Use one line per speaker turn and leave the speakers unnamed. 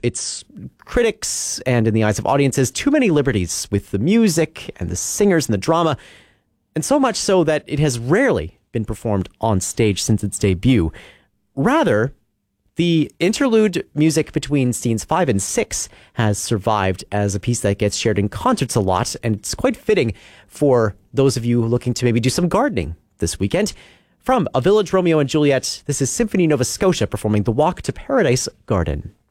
its critics and in the eyes of audiences, too many liberties with the music and the singers and the drama, and so much so that it has rarely been performed on stage since its debut. Rather, the interlude music between scenes 5 and 6 has survived as a piece that gets shared in concerts a lot, and it's quite fitting for those of you looking to maybe do some gardening this weekend. From A Village Romeo and Juliet, this is Symphony Nova Scotia performing The Walk to Paradise Garden.